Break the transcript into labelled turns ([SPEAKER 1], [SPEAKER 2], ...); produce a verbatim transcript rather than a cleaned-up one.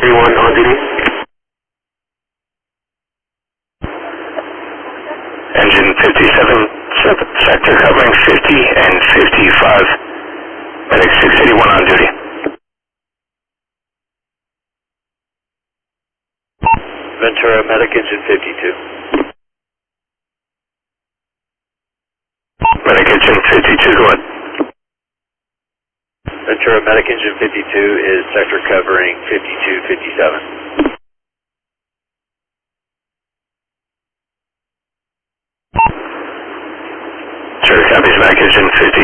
[SPEAKER 1] eighty-one on duty. Engine fifty-seven, sector covering fifty and fifty-five. Medic six eighty-one on duty.
[SPEAKER 2] Ventura, Medic Engine fifty-two.
[SPEAKER 1] Medic Engine fifty-two, go ahead.
[SPEAKER 2] Ventura, Medic Engine fifty-two is sector covering fifty-two fifty-seven.
[SPEAKER 1] Sure, copies. Medic Engine fifty-two.